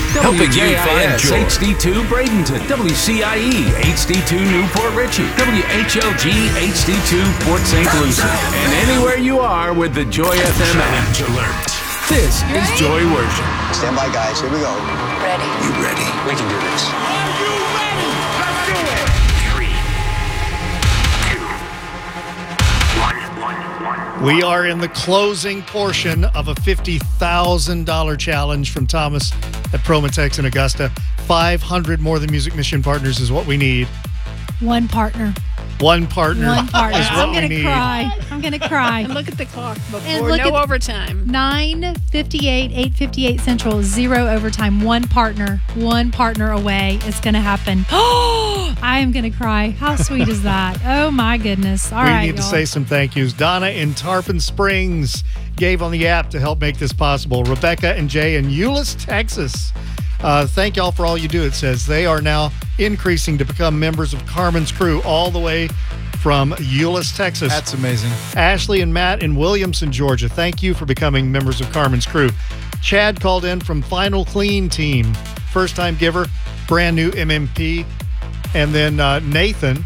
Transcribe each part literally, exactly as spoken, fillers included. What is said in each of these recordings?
Helping you W J I S find joy. H D two Bradenton, W C I E H D two Newport Richey, W H L G H D two Port Saint Lucie, and anywhere you are with the Joy F M app. Challenge alert. This is Joy Worship. Stand by, guys. Here we go. Ready? You ready? We can do this. Are you ready? Let's do it! Three, two, one, one, one. We are in the closing portion of a fifty thousand dollars challenge from Thomas at Promotex in Augusta. five hundred More Than Music Mission partners is what we need. One partner. One partner One partner. is what I'm we gonna need. cry. I'm gonna cry. And look at the clock before. And look No at- overtime. nine fifty-eight, eight fifty-eight Central, zero overtime. One partner, one partner away. It's going to happen. Oh, I am going to cry. How sweet is that? Oh, my goodness. All we right, need to y'all. say some thank yous. Donna in Tarpon Springs gave on the app to help make this possible. Rebecca and Jay in Euless, Texas. Uh, thank y'all for all you do, it says. They are now increasing to become members of Carmen's crew all the way from Euless, Texas. That's amazing. Ashley and Matt in Williamson, Georgia. Thank you for becoming members of Carmen's crew. Chad called in from Final Clean Team. First time giver, brand new M M P. And then uh, Nathan.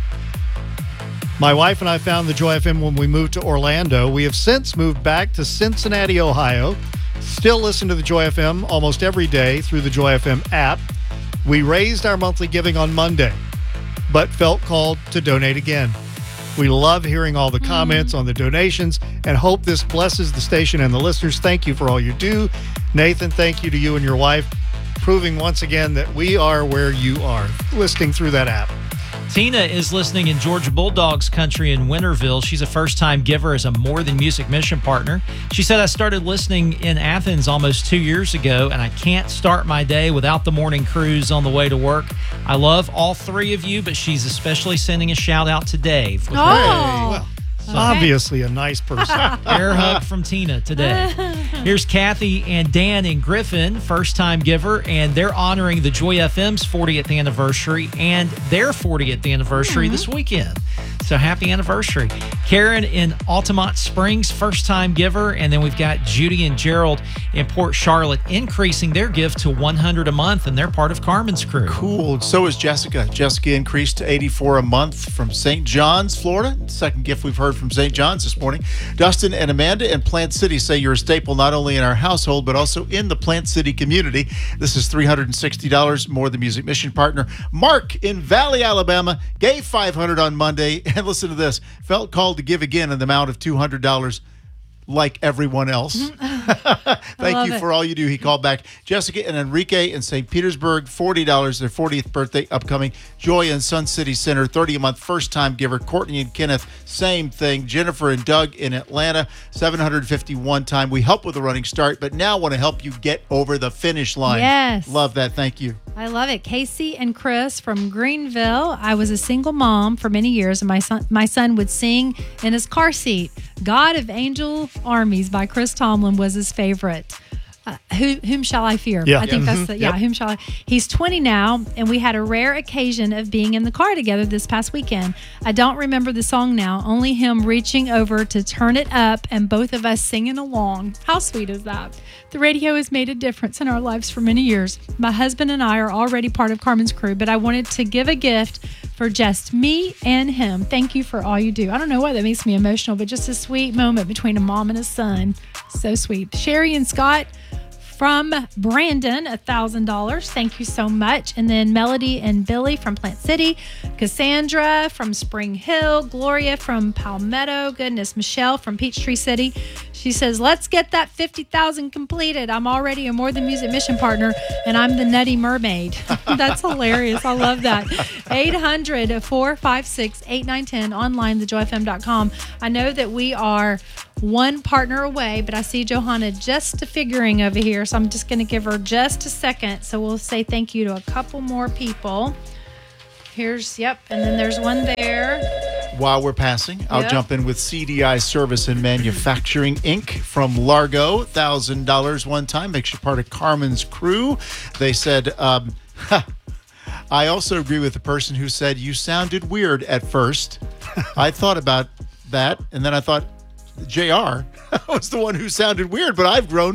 My wife and I found the Joy F M when we moved to Orlando. We have since moved back to Cincinnati, Ohio. Still listen to the Joy F M almost every day through the Joy F M app. We raised our monthly giving on Monday, but felt called to donate again. We love hearing all the comments on the donations and hope this blesses the station and the listeners. Thank you for all you do. Nathan, thank you to you and your wife, proving once again that we are where you are, listening through that app. Tina is listening in Georgia Bulldogs country in Winterville. She's a first-time giver as a More Than Music Mission partner. She said, I started listening in Athens almost two years ago, and I can't start my day without the morning cruise on the way to work. I love all three of you, but she's especially sending a shout-out to Dave. With Oh. Well, obviously a nice person. air hug from Tina today. Here's Kathy and Dan in Griffin, first-time giver, and they're honoring the Joy F M's fortieth anniversary and their fortieth anniversary this weekend. So happy anniversary. Karen in Altamont Springs, first-time giver, and then we've got Judy and Gerald in Port Charlotte increasing their gift to one hundred dollars a month, and they're part of Carmen's crew. Cool. So is Jessica. Jessica increased to eighty-four dollars a month from Saint John's, Florida. Second gift we've heard from Saint John's this morning. Dustin and Amanda in Plant City say you're a staple not only in our household, but also in the Plant City community. This is three hundred sixty dollars more than Music Mission partner. Mark in Valley, Alabama, gave five hundred dollars on Monday. And listen to this. Felt called to give again in the amount of two hundred dollars like everyone else. Thank you it. for all you do. He called back. Jessica and Enrique in Saint Petersburg, forty dollars, their fortieth birthday upcoming. Joy in Sun City Center, thirty dollars a month, first-time giver. Courtney and Kenneth, same thing. Jennifer and Doug in Atlanta, seven hundred fifty-one time. We help with the running start, but now want to help you get over the finish line. Yes. Love that. Thank you. I love it. Casey and Chris from Greenville. I was a single mom for many years, and my son, my son would sing in his car seat. God of Angel Armies by Chris Tomlin was his favorite. Uh, who, whom shall I fear? Yeah. I think Yeah. that's the, yeah, Yep. whom shall I? He's twenty now, and we had a rare occasion of being in the car together this past weekend. I don't remember the song now, only him reaching over to turn it up and both of us singing along. How sweet is that? The radio has made a difference in our lives for many years. My husband and I are already part of Carmen's crew, but I wanted to give a gift for just me and him. Thank you for all you do. I don't know why that makes me emotional, but just a sweet moment between a mom and a son. So sweet. Sherry and Scott from Brandon, one thousand dollars. Thank you so much. And then Melody and Billy from Plant City. Cassandra from Spring Hill. Gloria from Palmetto. Goodness. Michelle from Peachtree City. She says, let's get that fifty thousand completed. I'm already a More Than Music Mission partner, and I'm the Nutty Mermaid. That's hilarious. I love that. eight hundred, four five six, eight nine one zero, online, the joy f m dot com. I know that we are one partner away, but I see Johanna just figuring over here, so I'm just going to give her just a second. So we'll say thank you to a couple more people. Here's, yep, and then there's one there. While we're passing, I'll Yep. jump in with C D I Service and Manufacturing, Incorporated from Largo. one thousand dollars one time. Makes you part of Carmen's crew. They said, um, I also agree with the person who said, you sounded weird at first. I thought about that, and then I thought, J R was the one who sounded weird, but I've grown